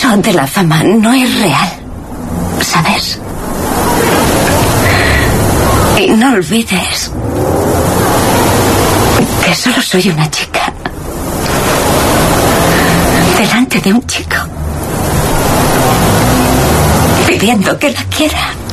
Esto de la fama no es real, ¿sabes? Y no olvides que solo soy una chica delante de un chico pidiendo que la quiera.